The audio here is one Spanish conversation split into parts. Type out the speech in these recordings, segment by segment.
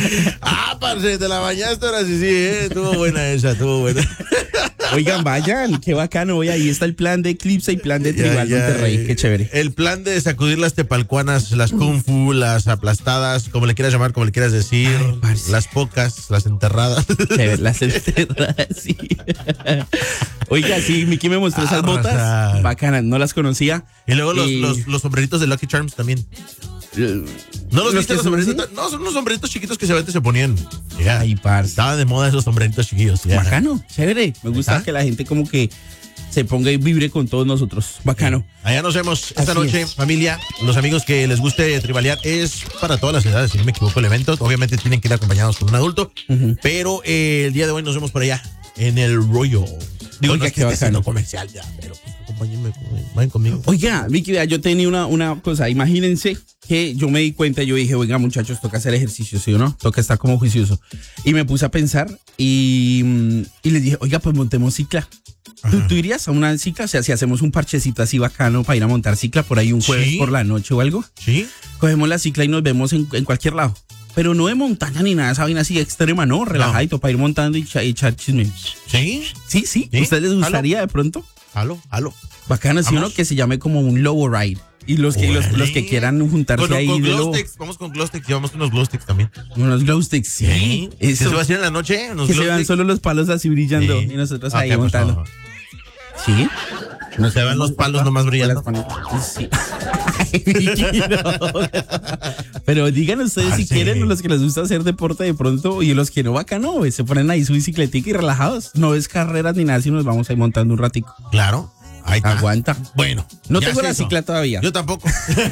Parce, te la bañaste ahora sí, estuvo buena esa, estuvo buena. Oigan, vayan, qué bacano. Oye, ahí está el plan de Eclipse y plan de Tribal Monterrey, qué chévere. El plan de sacudir las tepalcuanas, las kung fu, las aplastadas, como le quieras llamar, como le quieras decir, las pocas, las enterradas. Chévere, las enterradas, sí. Oiga, sí, Miki me mostró esas botas bacanas, no las conocía. Y luego los sombreritos de Lucky Charms también. ¿No los viste los sombreritos? No, son unos sombreritos chiquitos que se ponían. Yeah. Ay, parce. Estaban de moda esos sombreritos chiquillos. Yeah. Bacano, chévere. Me gusta que la gente como que se ponga y vibre con todos nosotros. Bacano. Allá nos vemos esta noche, familia. Los amigos que les guste tribalear es para todas las edades, si no me equivoco, el evento. Obviamente tienen que ir acompañados con un adulto. Pero el día de hoy nos vemos por allá, en el Royal. Digo, oiga, no es que esté siendo comercial ya, pero acompáñenme, vayan conmigo. Oiga, Vicky, yo tenía una cosa. Imagínense que yo me di cuenta, yo dije, oiga, muchachos, toca hacer ejercicio, ¿sí o no? Toca estar como juicioso. Y me puse a pensar y les dije, oiga, pues montemos cicla. ¿Tú irías a una cicla? O sea, si hacemos un parchecito así bacano para ir a montar cicla por ahí un jueves por la noche o algo. Sí. Cogemos la cicla y nos vemos en cualquier lado. Pero no de montaña ni nada, esa vaina así extrema, ¿no? Relajadito para ir montando y echar chisme. ¿Sí? Sí. ¿Ustedes les gustaría de pronto? Halo. Bacano, sí, uno que se llame como un Lobo Ride. Y los que quieran juntarse ahí. Con glow sticks, vamos con glow sticks, llevamos unos glow sticks también. Unos glow sticks, sí. Eso. ¿Se va a hacer en la noche? Que se vean solo los palos así brillando y nosotros ahí montando. ¿Sí? No se ven los palos nomás brillando. Sí. Pero digan ustedes si quieren, los que les gusta hacer deporte de pronto y los que no, bacano, se ponen ahí su bicicletica y relajados. No es carreras ni nada, sino nos vamos ahí montando un ratico. Claro. Ahí está. Aguanta. Bueno. No tengo la cicla todavía. Yo tampoco.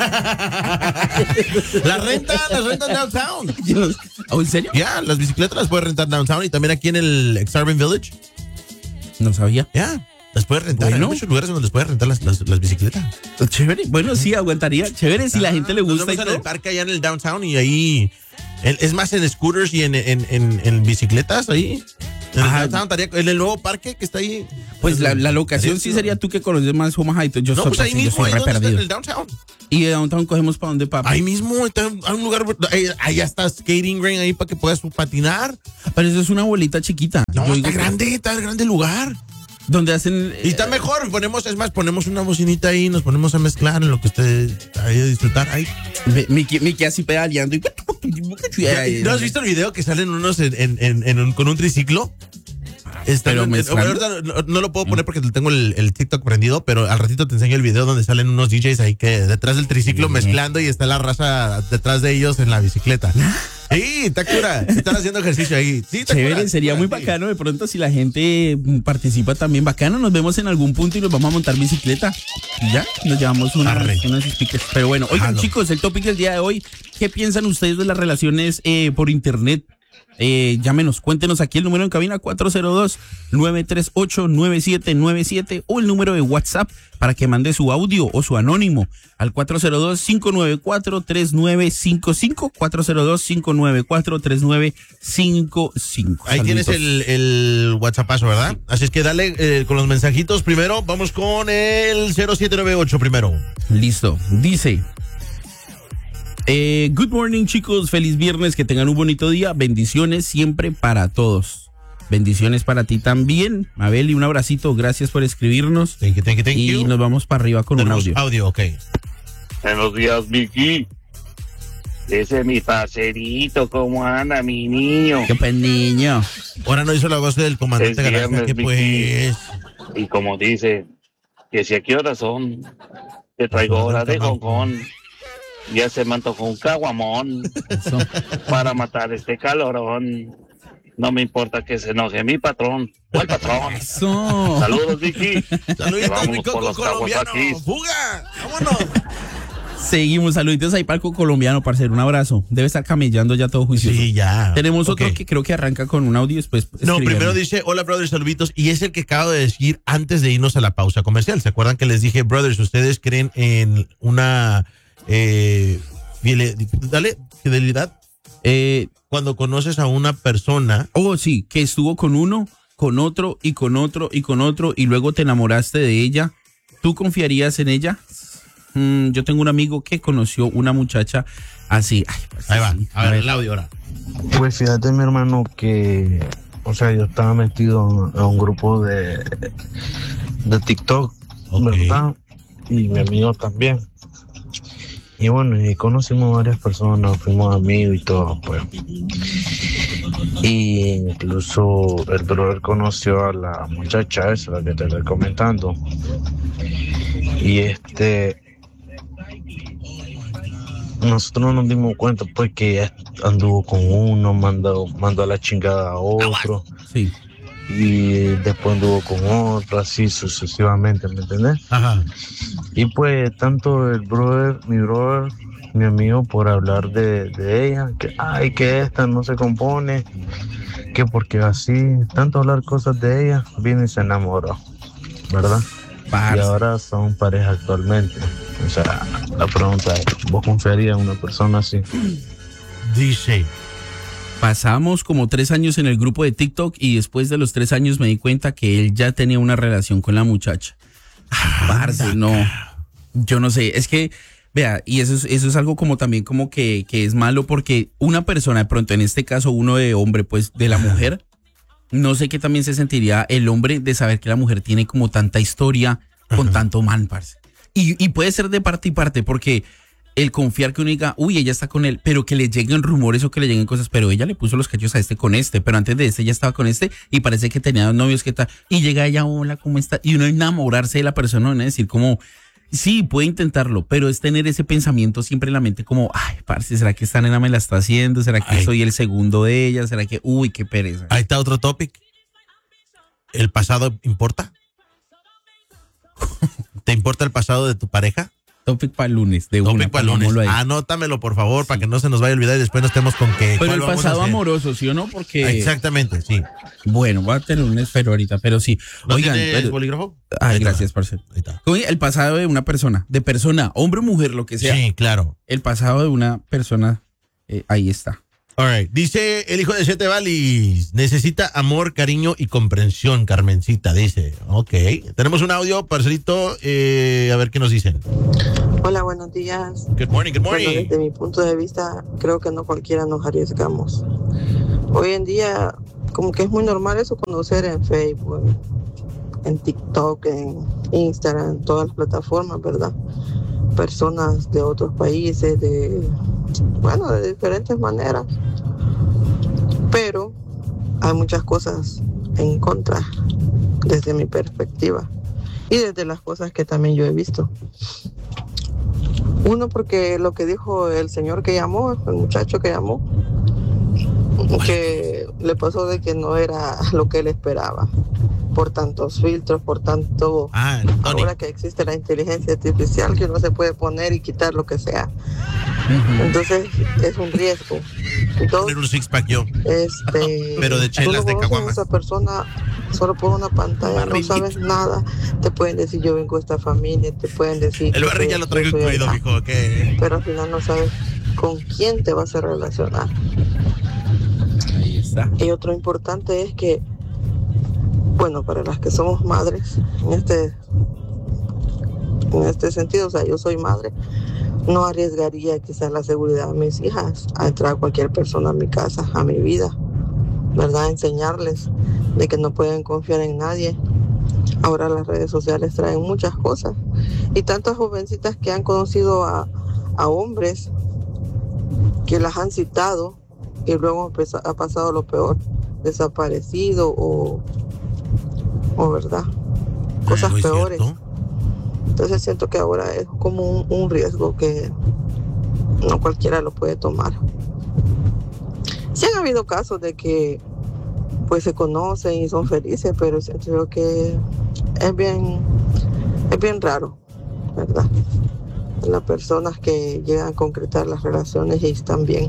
La renta downtown. ¿En serio? Ya, las bicicletas las puedes rentar downtown y también aquí en el Exarban Village. No sabía. Ya. Las puedes rentar. Bueno. Hay muchos lugares donde les puedes rentar las bicicletas. Chévere. Bueno, sí, aguantaría. Chévere si la gente le gusta. Nos vemos en el parque allá en el downtown y ahí. Es más en scooters y en bicicletas ahí. En el nuevo parque que está ahí. Pues la locación sí sería tú que conoces más Omaha. Yo pues ahí mismo, ahí donde está en el downtown. ¿Y de downtown cogemos para dónde, papá? Ahí mismo, está en un lugar, ahí está skating ring ahí para que puedas patinar. Pero eso es una bolita chiquita. No, está grande el lugar. Donde hacen... Y está mejor, ponemos una bocinita ahí, nos ponemos a mezclar en lo que usted ahí a disfrutar. Ahí. Miki así pedaleando. ¿No has visto el video que salen unos con un triciclo? No lo puedo poner porque tengo el TikTok prendido, pero al ratito te enseño el video donde salen unos DJs ahí que detrás del triciclo mezclando y está la raza detrás de ellos en la bicicleta. Sí, está cura. Están haciendo ejercicio ahí. Sí, chévere, cura, sería muy bacano de pronto si la gente participa también. Bacano, nos vemos en algún punto y nos vamos a montar bicicleta. Y ya, nos llevamos unos stickers. Pero bueno, oigan, chicos, el topic del día de hoy, ¿qué piensan ustedes de las relaciones por internet? Llámenos, cuéntenos aquí el número en cabina 402-938-9797 o el número de WhatsApp para que mande su audio o su anónimo al 402-594-3955 402-594-3955. Ahí tienes el WhatsAppazo, ¿verdad? Sí. Así es que dale con los mensajitos primero. Vamos con el 0798 primero. Listo, dice... good morning, chicos, feliz viernes, que tengan un bonito día, bendiciones siempre para todos. Bendiciones para ti también, Mabel, y un abracito, gracias por escribirnos. Thank you. Y nos vamos para arriba con un audio. Ok. Buenos días, Vicky. Ese es mi parcerito, ¿cómo anda, mi niño? Qué pues, niño. Ahora no hizo la voz del comandante García, que pues... Y como dice, que si a qué horas son, te traigo hora de Hong Kong. Ya se me antojó un caguamón para matar este calorón. No me importa que se enoje mi patrón. ¿Cuál patrón? Eso. Saludos, Vicky. Saluditos, mi coco colombiano. ¡Fuga! ¡Vámonos! Seguimos, saluditos ahí para el coco colombiano, parcero. Un abrazo. Debe estar camellando ya todo juicioso. Sí, ya. Tenemos otro que creo que arranca con un audio después. No, primero dice, hola, brothers, saluditos. Y es el que acabo de decir antes de irnos a la pausa comercial. ¿Se acuerdan que les dije, brothers, ustedes creen en una... fidelidad? Cuando conoces a una persona. Oh, sí, que estuvo con uno, con otro y con otro y con otro y luego te enamoraste de ella. ¿Tú confiarías en ella? Yo tengo un amigo que conoció una muchacha así. Ay, pues, ahí va, sí. a ver el audio ahora. Pues fíjate, mi hermano, que, o sea, yo estaba metido en un grupo de TikTok, ¿verdad? Y mi amigo también. Y bueno, y conocimos varias personas, fuimos amigos y todo, pues. Y incluso el brother conoció a la muchacha esa, la que te estoy comentando. Y nosotros no nos dimos cuenta, pues, que ella anduvo con uno, mandó a la chingada a otro. Sí. Y después anduvo con otro, así sucesivamente, ¿me entendés? Ajá. Y pues tanto mi amigo, por hablar de ella, que esta no se compone, que porque así, tanto hablar cosas de ella, vino y se enamoró, ¿verdad? Y ahora son pareja actualmente. O sea, la pregunta es, ¿vos confiarías en una persona así? Dice. Pasamos como 3 años en el grupo de TikTok y después de los 3 años me di cuenta que él ya tenía una relación con la muchacha. Parce, no. Yo no sé, es que, vea, y eso es algo como también como que es malo porque una persona, de pronto, en este caso uno de hombre, pues de la mujer, no sé qué también se sentiría el hombre de saber que la mujer tiene como tanta historia con tanto man, parce. Y puede ser de parte y parte, porque el confiar que uno diga, uy, ella está con él, pero que le lleguen rumores o que le lleguen cosas, pero ella le puso los cachos a este con este, pero antes de este ella estaba con este y parece que tenía 2 novios, ¿qué tal? Y llega ella, hola, ¿cómo está? Y uno enamorarse de la persona, ¿no? Es decir, como, sí, puede intentarlo, pero es tener ese pensamiento siempre en la mente como, ay, parce, ¿será que esta nena me la está haciendo? ¿Será que soy el segundo de ella? ¿Será que, uy, qué pereza? Ahí está otro topic. ¿El pasado importa? ¿Te importa el pasado de tu pareja? Topic para el lunes, de Topic para el lunes. Anótamelo, por favor, para que no se nos vaya a olvidar y después no estemos con que... Pero el pasado amoroso, ¿sí o no? Porque... Exactamente, sí. Bueno, voy a tener un esfero ahorita, pero sí. ¿No tienes bolígrafo? Ay, gracias, parce. Ahí está. El pasado de una persona, hombre o mujer, lo que sea. Sí, claro. El pasado de una persona, ahí está. All right. Dice el hijo de Siete Valis, necesita amor, cariño y comprensión, Carmencita, dice. Ok. Tenemos un audio, parcerito, a ver qué nos dicen. Hola, buenos días. Good morning, good morning. Bueno, desde mi punto de vista, creo que no cualquiera nos arriesgamos. Hoy en día, como que es muy normal eso, conocer en Facebook, en TikTok, en Instagram, en todas las plataformas, ¿verdad? Personas de otros países, de diferentes maneras. Pero hay muchas cosas en contra, desde mi perspectiva, y desde las cosas que también yo he visto. Uno, porque lo que dijo el señor que llamó, el muchacho que llamó, que le pasó de que no era lo que él esperaba, por tantos filtros, por tanto, ahora que existe la inteligencia artificial, que uno se puede poner y quitar lo que sea. Entonces es un riesgo. Poner un six pack yo. Pero de chelas, de caguamas. Esa persona solo por una pantalla, no sabes nada. Te pueden decir, yo vengo de esta familia, te pueden decir... El barril ya lo traigo incluido, mijo, ¿qué? Pero al final no sabes con quién te vas a relacionar. Ahí está. Y otro importante es que, bueno, para las que somos madres, en este sentido, o sea, yo soy madre, no arriesgaría quizás la seguridad de mis hijas a entrar a cualquier persona a mi casa, a mi vida, ¿verdad? Enseñarles de que no pueden confiar en nadie. Ahora las redes sociales traen muchas cosas y tantas jovencitas que han conocido a hombres que las han citado y luego ha pasado lo peor, desaparecido o verdad, cosas peores. Entonces siento que ahora es como un riesgo que no cualquiera lo puede tomar. Sí han habido casos de que pues se conocen y son felices, pero siento yo que es bien raro, ¿verdad? Las personas que llegan a concretar las relaciones y están bien.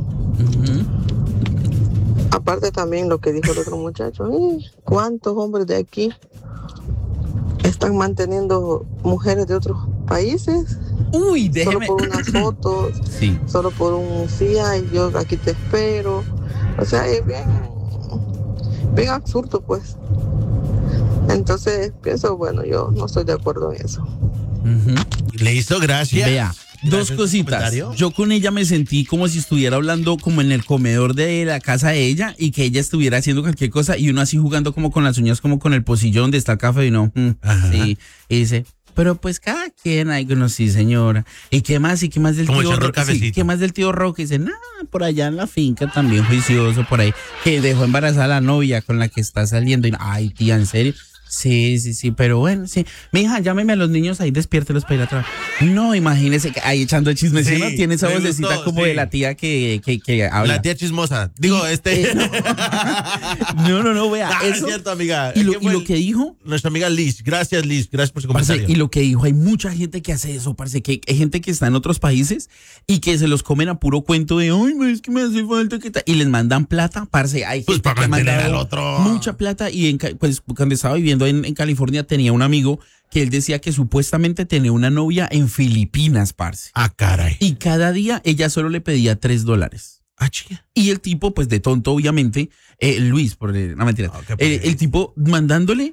Aparte también lo que dijo el otro muchacho, ¿cuántos hombres de aquí están manteniendo mujeres de otros países? Uy, déjeme. Solo por unas fotos, sí. Solo por un sí, ay, yo aquí te espero. O sea, es bien absurdo, pues. Entonces pienso, bueno, yo no estoy de acuerdo en eso. Le hizo gracia. Vea, Dos cositas. Yo con ella me sentí como si estuviera hablando como en el comedor de la casa de ella y que ella estuviera haciendo cualquier cosa y uno así jugando como con las uñas, como con el pocillo donde está el café y no. Sí. Y dice, pero pues cada quien, ay, no, sí, señora. ¿Y qué más? ¿Y qué más del tío Roque? Sí, ¿qué más del tío Roque? Dice, nada, por allá en la finca también juicioso, por ahí, que dejó embarazada a la novia con la que está saliendo. Y, ay, tía, ¿en serio? Sí, pero bueno, sí. Mija, llámeme a los niños ahí, despiértelos para ir a trabajar. No, imagínese que ahí echando chismes, sí, ¿no? Tiene esa vocecita como de la tía que habla. La tía chismosa. Digo, No, vea. Eso, es cierto, amiga. Y lo que dijo. Nuestra amiga Liz. Gracias por su comentario. Parce, y lo que dijo, hay mucha gente que hace eso, parce, que hay gente que está en otros países y que se los comen a puro cuento de, ay, es que me hace falta que tal. Y les mandan plata, parce. Hay pues gente para mantener al otro. Mucha plata. Y pues cuando estaba viviendo en California tenía un amigo que él decía que supuestamente tenía una novia en Filipinas, parce. Ah, caray. Y cada día ella solo le pedía $3. Ah, chica. Y el tipo, pues de tonto, obviamente, Luis, no mentira. Okay, el tipo mandándole.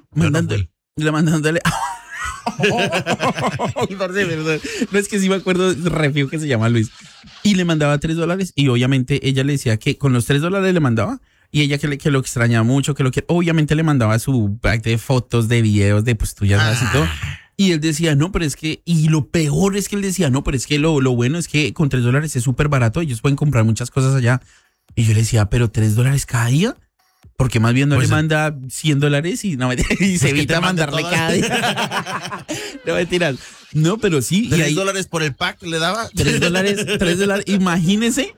Perdón. No, es que sí me acuerdo, refío que se llama Luis. Y le mandaba $3 y obviamente ella le decía que con los $3 le mandaba. Y ella que lo extrañaba mucho, obviamente le mandaba su pack de fotos, de videos, de pues tuyas así todo. Y él decía, no, pero es que, y lo peor es que él decía, no, pero es que lo bueno es que con $3 es súper barato, ellos pueden comprar muchas cosas allá. Y yo le decía, pero $3 cada día, porque más bien no pues le manda $100 y, no, y se evita mandarle cada día. No mentiras. No, pero sí. $3 por el pack le daba. $3, imagínese.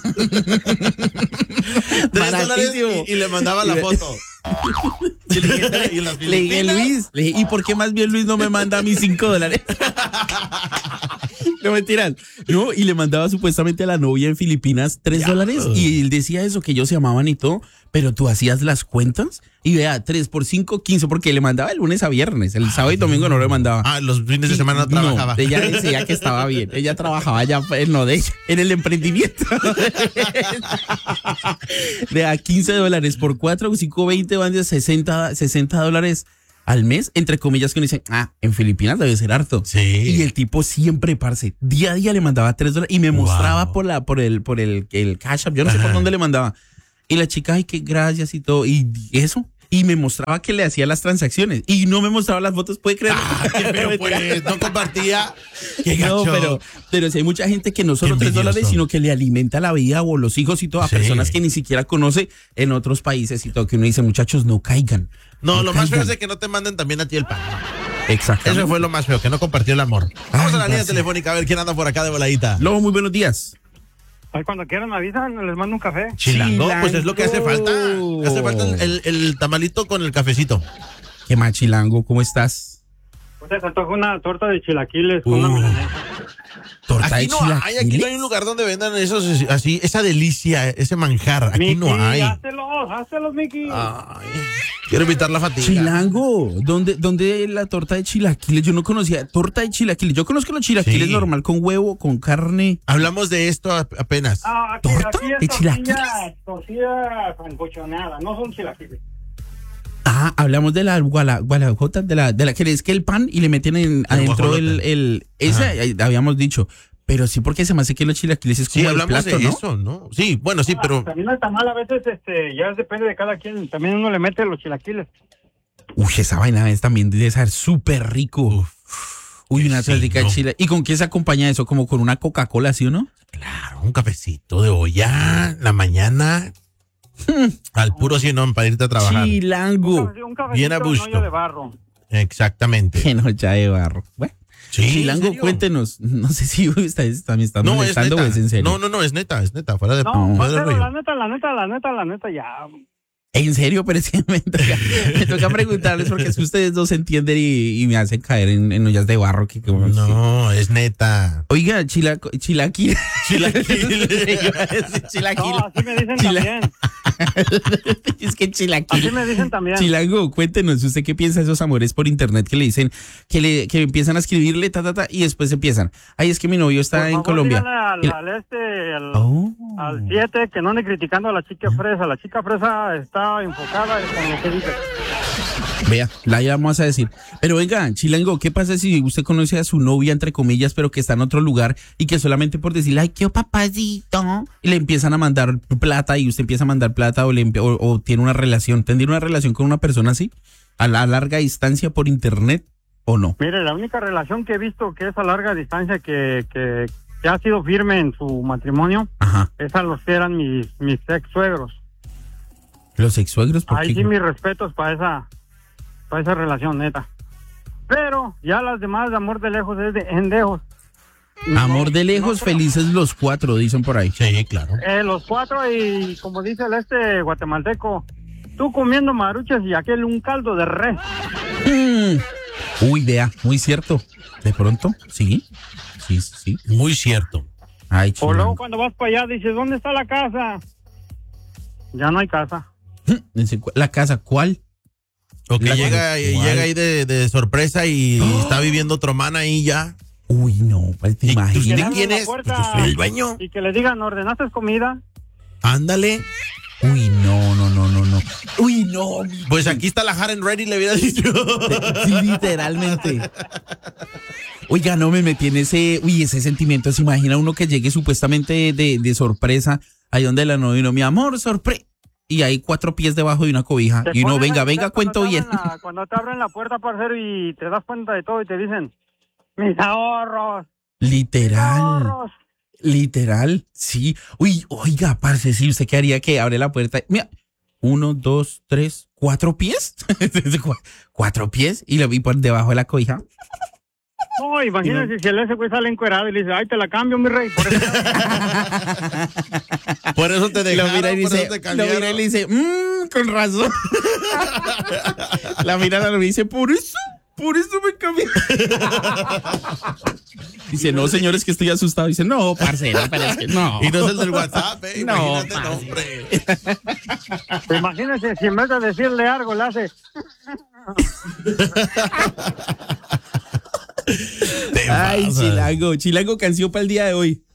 $3 y le mandaba la foto. Le dije, Luis, ¿y por qué más bien Luis no me manda a mis $5? No mentiras. No, y le mandaba supuestamente a la novia en Filipinas $3 y él decía eso, que ellos se amaban y todo, pero tú hacías las cuentas y vea, 3 por 5, 15, porque le mandaba el lunes a viernes, el sábado y domingo no le mandaba. Ah, los fines de semana no trabajaba. No, ella decía que estaba bien, ella trabajaba ya en el emprendimiento. Vea, $15 por 4, 5, 20 van de $60 al mes, entre comillas, que uno dice, en Filipinas debe ser harto. Sí. Y el tipo siempre, parce, día a día le mandaba $3 y me mostraba por el Cash App, yo no sé por dónde le mandaba. Y la chica, ay, qué gracias y todo, y eso. Y me mostraba que le hacía las transacciones y no me mostraba las fotos, ¿puede creer? Pero pues no compartía. Qué gacho. No, pero si hay mucha gente que no solo $3, sino que le alimenta la vida o los hijos y todo a personas que ni siquiera conoce en otros países y todo, que uno dice, muchachos, no caigan. No, lo más feo es de que no te manden también a ti el pan. Exacto. Eso fue lo más feo, que no compartió el amor. Vamos a la línea telefónica a ver quién anda por acá de voladita. Lobo, muy buenos días. Ay, cuando quieran me avisan, les mando un café. Chilango, pues es lo que hace falta. Hace falta el tamalito con el cafecito. ¿Qué más, Chilango? ¿Cómo estás? Pues se antoja una torta de chilaquiles con una milanesa. ¿Torta aquí de chilaquiles? Aquí no hay un lugar donde vendan esos así, esa delicia, ese manjar. Aquí Mickey, no hay. Hácelos, Mickey. Ay, quiero evitar la fatiga. Chilango, ¿dónde la torta de chilaquiles? Yo no conocía torta de chilaquiles. Yo conozco los chilaquiles normal con huevo, con carne. Hablamos de esto apenas. ¿Torta de chilaquiles? Tortilla sancochonada, no son chilaquiles. Hablamos de la gualajota, de la que es que el pan y le meten adentro ese habíamos dicho. Pero sí, porque se me hace que los chilaquiles es como hablamos el plato, de ¿no? eso, ¿no? Sí, bueno, sí, pero... También el tamal a veces, ya depende de cada quien. También uno le mete los chilaquiles. Uy, esa vaina es también debe ser súper rico. Uy, una saldica de chile. ¿Y con qué se acompaña eso? ¿Como con una Coca-Cola, sí o no? Claro, un cafecito de olla, la mañana... Al puro sinón para irte a trabajar. Chilango. Un cafecito bien a gusto. en olla de barro. Exactamente. En olla de barro. Bueno. Sí, Chilango, cuéntenos. No sé si está molestando o es en serio. No, es neta. Fuera de La neta, ya. En serio, pero es que me toca preguntarles porque es que ustedes dos se entienden y me hacen caer en ollas de barro. No, es neta. Oiga, chilaquil. Chilaquil. No, así me dicen también. Es que chilaquil. Así me dicen también. Chilango, cuéntenos, ¿usted qué piensa de esos amores por internet que le dicen, que empiezan a escribirle, y después empiezan? Ay, es que mi novio está en Colombia. Al 7, que no ande criticando a la chica fresa. La chica fresa está enfocada en lo que dice. Vea, la vamos a decir. Pero venga, Chilango, ¿qué pasa si usted conoce a su novia, entre comillas, pero que está en otro lugar y que solamente por decirle, ay, qué papacito, y le empiezan a mandar plata y usted empieza a mandar plata o tiene una relación? ¿Tendría una relación con una persona así? ¿A la larga distancia por internet o no? Mire, la única relación que he visto que es a larga distancia que ha sido firme en su matrimonio, Ajá. es a los que eran mis ex suegros. ¿Los ex suegros? ¿Por Ahí qué? sí mis respetos para esa relación, neta. Pero ya las demás de amor de lejos es de endejos. Amor de lejos, no, felices los 4, dicen por ahí. Sí, claro. Los 4 y como dice el guatemalteco, tú comiendo maruchas y aquel un caldo de res. Uy, vea, muy cierto. De pronto, sí. Muy cierto. Ay, O luego Chilango. cuando vas para allá dices, ¿dónde está la casa? Ya no hay casa. ¿La casa cuál? O que La- llega ahí de sorpresa y está viviendo otro man ahí ya. Uy, no, pues te ¿Y imaginas. usted abren quién la es? puerta. Pues yo soy el dueño. Y que le digan, ¿ordenaste comida? Ándale. Uy, no. Uy, no. Pues aquí está la Haren Ready, le hubiera dicho. Sí, literalmente. Oiga, no me metí en ese sentimiento. ¿Se imagina uno que llegue supuestamente de sorpresa ahí donde la novia, mi amor, sorpresa? Y hay 4 pies debajo de una cobija. Te Y uno, ponen a venga, gritar cuento cuando te bien. cuando te abren la puerta, parcero, y te das cuenta de todo y te dicen, mis ahorros. Literal, sí. Uy, oiga, parce, sí, ¿usted qué haría? Que abre la puerta. Mira, 1, 2, 3, 4 pies. 4 pies y lo vi por debajo de la cobija. No, imagínate si ese güey sale encuerado y le dice, ay, te la cambio, mi rey. Por eso te Lo dejaron, mira y por dice, eso te cambiaron. le dice, con razón. La mira y dice, por eso me cambié. Dice, no, señores, que estoy asustado. Dice, no, parcero, pero es que no. Y no es el del WhatsApp, No, imagínate, no, hombre. Imagínese si en vez de decirle algo le hace, Te Ay, pasas. Chilango canción para el día de hoy.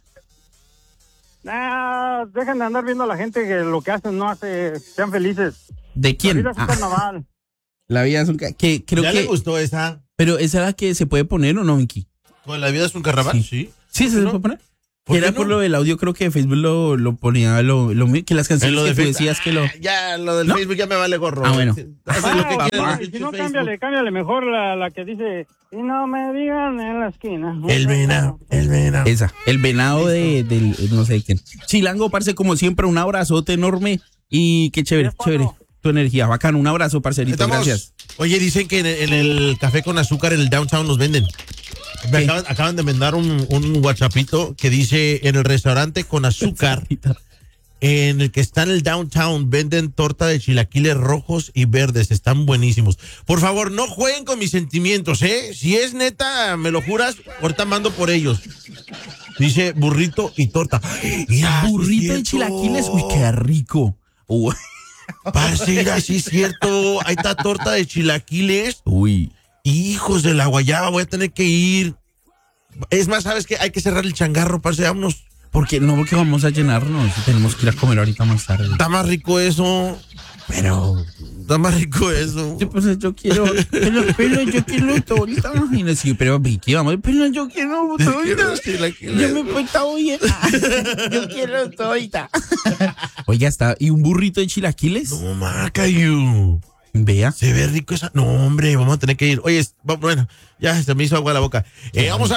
dejen de andar viendo a la gente que lo que hacen no hace, sean felices. ¿De quién? La vida es un carnaval. La vida es un que creo ¿Ya que le gustó esa? pero esa era la que se puede poner o no, Vicky. ¿Con la vida es un carnaval? Sí. Sí, se ¿No? puede poner. ¿Por Era qué por no? lo del audio, creo que Facebook lo ponía, que las canciones que tú Facebook. decías que lo... Ya, lo del ¿No? Facebook ya me vale gorro. Ah, bueno. Haz lo que Ah, quieras. si no, cámbiale mejor la que dice, y no me digan en la esquina. El venado. Esa, el venado del no sé quién. Chilango, parce, como siempre, un abrazote enorme y qué chévere, tu energía, bacano, un abrazo, parcerito, Estamos- gracias. Oye, dicen que en el café con azúcar en el downtown los venden. Me acaban de mandar un WhatsAppito que dice en el restaurante con azúcar en el que está en el downtown venden torta de chilaquiles rojos y verdes, están buenísimos. Por favor, no jueguen con mis sentimientos, ¿eh? Si es neta, me lo juras, ahorita mando por ellos. Dice burrito y torta. Mira, Burrito de sí es cierto. chilaquiles, uy, qué rico. Uy. Parce, mira, sí es cierto. Ahí está torta de chilaquiles. Uy. Hijos de la guayaba, voy a tener que ir. Es más, ¿sabes qué? Hay que cerrar el changarro, parce, vámonos. Porque vamos a llenarnos, tenemos que ir a comer ahorita más tarde. Está más rico eso. Pero Está más rico eso. pues yo quiero, pero yo quiero torta, imagínate, sí, pero Vicky, vamos, pero yo quiero torta. Yo me he portado bien. Yo quiero torta. Oiga, está, ¿y un burrito de chilaquiles? No, Macayu. Vea. Se ve rico esa. No, hombre, vamos a tener que ir. Oye, bueno, ya se me hizo agua la boca. Vamos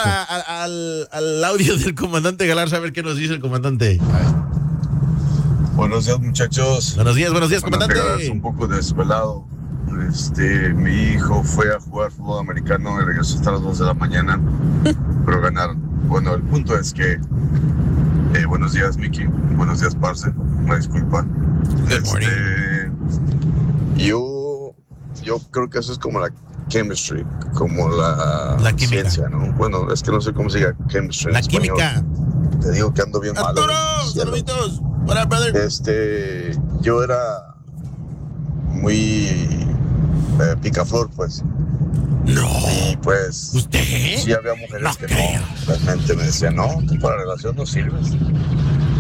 al audio del comandante Galarza a ver qué nos dice el comandante. Buenos días, muchachos. Buenos días, comandante. Galarza, un poco desvelado. Mi hijo fue a jugar fútbol americano y regresó hasta las 2 de la mañana, pero ganaron. Bueno, el punto es que buenos días, Mickey. Buenos días, parce. Una disculpa. Good morning. Yo creo que eso es como la chemistry, como la química. ciencia, ¿no? Bueno, es que no sé cómo se diga chemistry en La español. química. Te digo que ando bien malo. Arturo, Cielo. saluditos. Hola, brother. Yo era muy picaflor, pues. No. Y pues ¿Usted? sí había mujeres No que creo. no, realmente me decían, no, tú para la relación no sirves.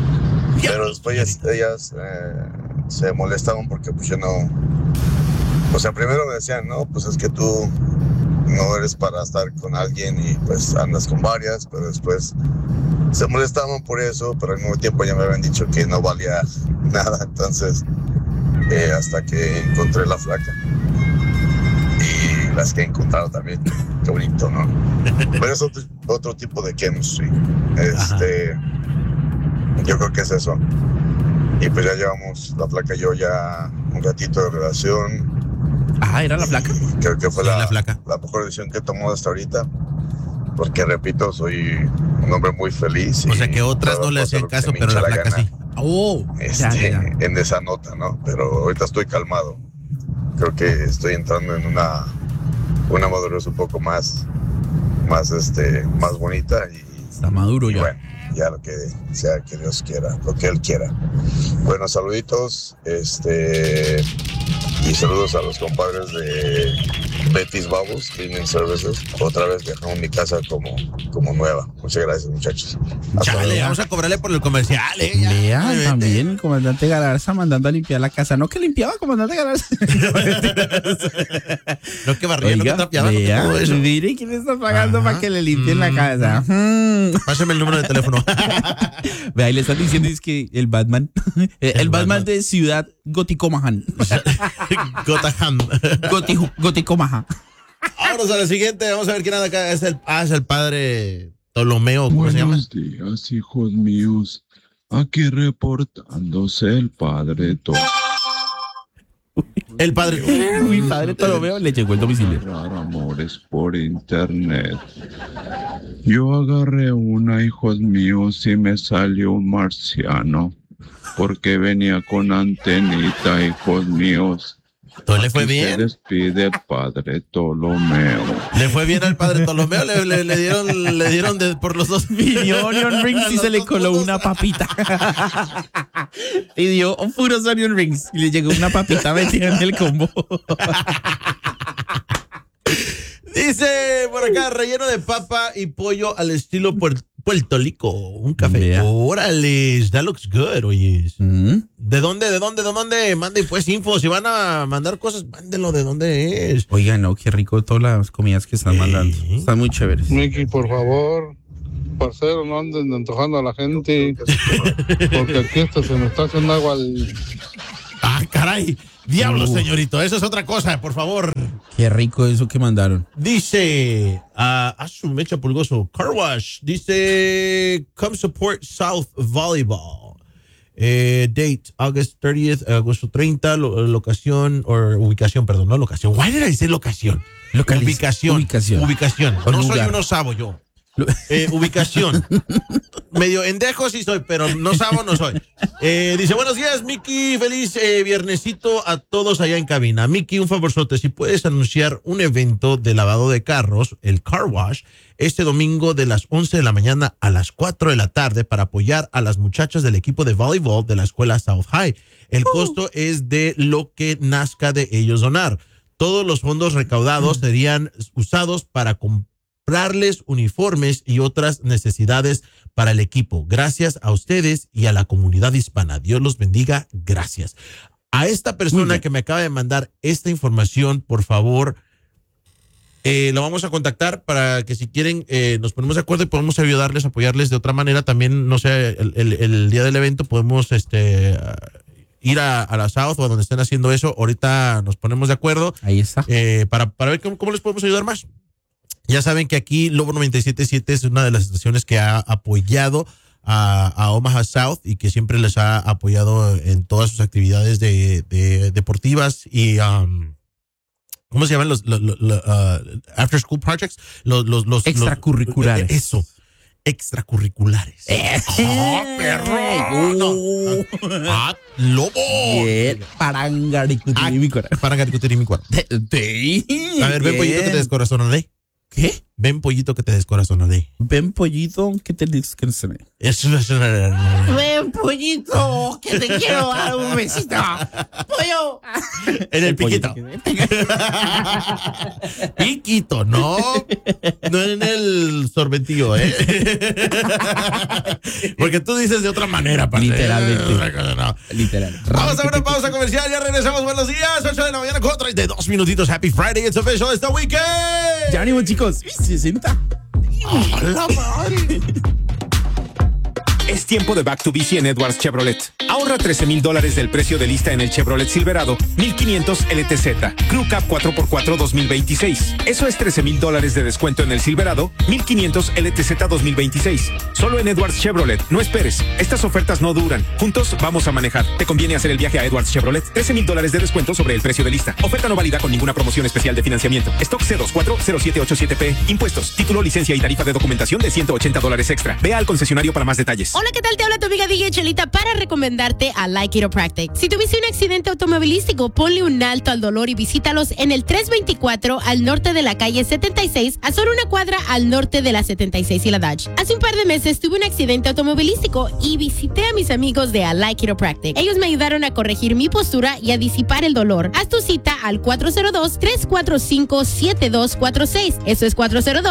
Pero después ellas se molestaban porque pues yo no O sea, primero me decían, no, pues es que tú no eres para estar con alguien y pues andas con varias, pero después se molestaban por eso, pero al mismo tiempo ya me habían dicho que no valía nada, entonces hasta que encontré la flaca y las que he encontrado también, qué bonito, ¿no? Pero es otro tipo de chemistry, yo creo que es eso. Y pues ya llevamos la flaca y yo ya un ratito de relación. ¿Era la flaca? Creo que fue la flaca. La mejor decisión que he tomado hasta ahorita. Porque, repito, soy un hombre muy feliz. O sea que otras no le hacían caso, pero la flaca sí. Ya. En esa nota, ¿no? Pero ahorita estoy calmado. Creo que estoy entrando en una madurez un poco más bonita. Está maduro ya. Bueno, ya lo que sea que Dios quiera, lo que Él quiera. Bueno, saluditos, y saludos a los compadres de Betty's Bubbles Cleaning Services. Otra vez dejaron mi casa como nueva. Muchas gracias, muchachos. Chale, vamos a cobrarle por el comercial, Vea, también el comandante Galarza mandando a limpiar la casa. No que limpiaba, comandante Galarza. No que barría, no que trapeaba. Mire quién le está pagando para que le limpien la casa. Pásame el número de teléfono. Vea, ahí le están diciendo es que el Batman. el Batman de Ciudad Goticomahan. Goticomahan. Vámonos a la siguiente. Vamos a ver quién anda acá. Es el padre Ptolomeo. ¿Cómo se llama? Buenos días, hijos míos. Aquí reportándose el padre Ptolomeo. El padre. Mi padre Ptolomeo le llegó el domicilio. Amores por internet. Yo agarré una, hijos míos, y me salió un marciano. Porque venía con antenita, hijos míos. ¿Todo le fue bien? Se despide el padre Ptolomeo. ¿Le fue bien al padre Ptolomeo? ¿Le dieron por los dos onion rings y se le coló una papita. Y dio puros onion rings y le llegó una papita metida en el combo. Dice por acá, relleno de papa y pollo al estilo Puerto Rico. Un café. Órale, that looks good, oye. ¿De dónde? Manden pues info. Si van a mandar cosas, mándenlo de dónde es. Oigan, no, qué rico todas las comidas que están mandando. Están muy chéveres. Mickey, por favor, parcero, no anden antojando a la gente. Porque aquí se me está haciendo agua al... Caray. Diablo, señorito, eso es otra cosa, por favor. Qué rico eso que mandaron. Dice, su mecha pulgoso, Car Wash, dice, come support South Volleyball. Date, August 30th, agosto 30, ubicación, perdón, no locación. Why did I say locación? Ubicación. No soy un osavo yo. Ubicación. Medio endejo sí soy, pero no sabo no soy. Dice, buenos días, Mickey. Feliz viernesito a todos allá en cabina. Mickey, un favorzote, si puedes anunciar un evento de lavado de carros, el Car Wash, este domingo de las 11 de la mañana a las 4 de la tarde para apoyar a las muchachas del equipo de voleibol de la escuela South High. El costo es de lo que nazca de ellos donar. Todos los fondos recaudados serían usados para comprarles uniformes y otras necesidades para el equipo. Gracias a ustedes y a la comunidad hispana. Dios los bendiga. Gracias. A esta persona que me acaba de mandar esta información, por favor, lo vamos a contactar para que si quieren nos ponemos de acuerdo y podemos ayudarles, apoyarles de otra manera. También, no sé, el día del evento podemos ir a la South o a donde estén haciendo eso. Ahorita nos ponemos de acuerdo. Ahí está. Para ver cómo les podemos ayudar más. Ya saben que aquí Lobo 97.7 es una de las estaciones que ha apoyado a Omaha South y que siempre les ha apoyado en todas sus actividades deportivas y ¿cómo se llaman los after school projects? Los extracurriculares. Eso. Extracurriculares. ¡Perro! ¡Lobo! Parangaricutirimícuara. A ver, ven, pollito, que te descorazonaré. ¿Qué? Ven, pollito, que te descorazonaré. Ven, pollito, que te descorazonaré. Ven, pollito, que te quiero dar un besito. Pollo. En el piquito. Piquito, no. No en el sorbentillo, Porque tú dices de otra manera, padre. Literalmente. No. Literal. Vamos a una pausa comercial, ya regresamos. Buenos días, 8 de la mañana con 32 minutitos. Happy Friday, it's official, it's the weekend. Ya ánimo, chicos. 60. ¡Oh, la madre! Es tiempo de Back to BC en Edwards Chevrolet. Ahorra $13,000 del precio de lista en el Chevrolet Silverado 1500 LTZ Crew Cab 4x4 2026. Eso es $13,000 de descuento en el Silverado 1500 LTZ 2026. Solo en Edwards Chevrolet. No esperes. Estas ofertas no duran. Juntos vamos a manejar. ¿Te conviene hacer el viaje a Edwards Chevrolet? $13,000 de descuento sobre el precio de lista. Oferta no válida con ninguna promoción especial de financiamiento. Stock C240787P. Impuestos, título, licencia y tarifa de documentación de $180 extra. Ve al concesionario para más detalles. Hola, ¿qué tal? Te habla tu amiga DJ Chelita para recomendarte a Like Chiropractic. Si tuviste un accidente automovilístico, ponle un alto al dolor y visítalos en el 324 al norte de la calle 76, a solo una cuadra al norte de la 76 y la Dodge. Hace un par de meses tuve un accidente automovilístico y visité a mis amigos de Like Chiropractic. Ellos me ayudaron a corregir mi postura y a disipar el dolor. Haz tu cita al 402-345-7246. Eso es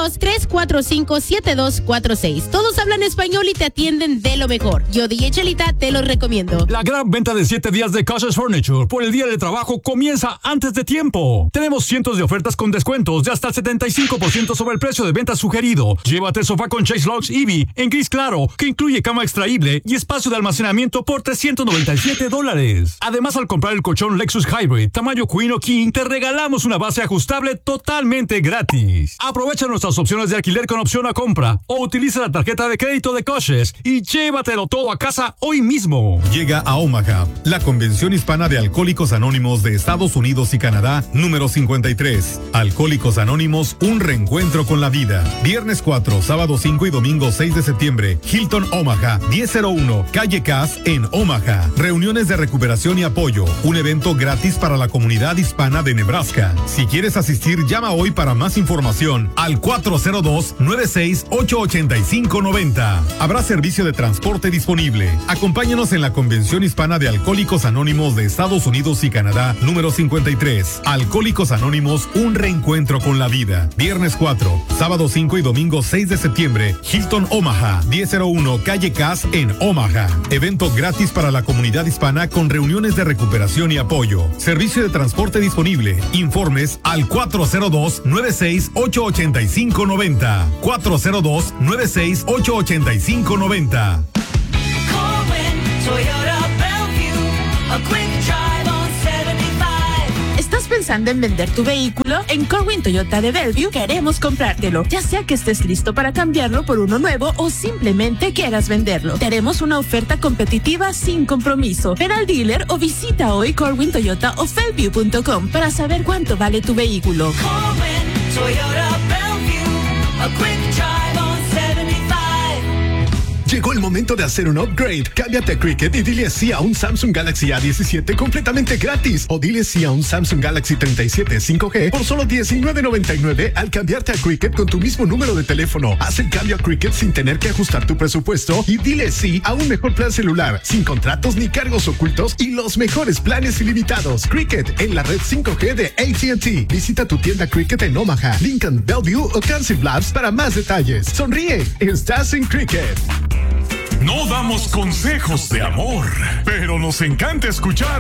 402-345-7246. Todos hablan español y te atienden de lo mejor. Yo, DJ Chelita, te lo recomiendo. La gran venta de 7 días de Caches Furniture por el Día del Trabajo comienza antes de tiempo. Tenemos cientos de ofertas con descuentos de hasta el 75% sobre el precio de venta sugerido. Llévate el sofá con Chase Lux Eevee en gris claro, que incluye cama extraíble y espacio de almacenamiento por $397. Además, al comprar el colchón Lexus Hybrid tamaño Queen o King, te regalamos una base ajustable totalmente gratis. Aprovecha nuestras opciones de alquiler con opción a compra o utiliza la tarjeta de crédito de Caches y llévatelo todo a casa hoy mismo. Llega a Omaha la Convención Hispana de Alcohólicos Anónimos de Estados Unidos y Canadá, número 53. Alcohólicos Anónimos, un reencuentro con la vida. Viernes 4, sábado 5 y domingo 6 de septiembre, Hilton Omaha, 1001, calle Cass en Omaha. Reuniones de recuperación y apoyo. Un evento gratis para la comunidad hispana de Nebraska. Si quieres asistir, llama hoy para más información al 402-968-8590. Habrá servicio de transporte disponible. Acompáñanos en la Convención Hispana de Alcohólicos Anónimos de Estados Unidos y Canadá, número 53. Alcohólicos Anónimos, un reencuentro con la vida. Viernes 4, sábado 5 y domingo 6 de septiembre, Hilton Omaha, 1001, calle Cass en Omaha. Evento gratis para la comunidad hispana con reuniones de recuperación y apoyo. Servicio de transporte disponible. Informes al 402-968-8590. 402-968-8590. ¿Estás pensando en vender tu vehículo? En Corwin Toyota de Bellevue queremos comprártelo, ya sea que estés listo para cambiarlo por uno nuevo o simplemente quieras venderlo. Te haremos una oferta competitiva sin compromiso. Ven al dealer o visita hoy Corwin Toyota o Bellevue.com para saber cuánto vale tu vehículo. Corwin Toyota Bellevue, a quick drive on 75. Llegó el momento de hacer un upgrade. Cámbiate a Cricket y dile sí a un Samsung Galaxy A17 completamente gratis. O dile sí a un Samsung Galaxy 37 5G por solo $19.99 al cambiarte a Cricket con tu mismo número de teléfono. Haz el cambio a Cricket sin tener que ajustar tu presupuesto y dile sí a un mejor plan celular, sin contratos ni cargos ocultos y los mejores planes ilimitados. Cricket en la red 5G de AT&T. Visita tu tienda Cricket en Omaha, Lincoln, Bellevue o Council Bluffs para más detalles. Sonríe, estás en Cricket. No damos consejos de amor, pero nos encanta escuchar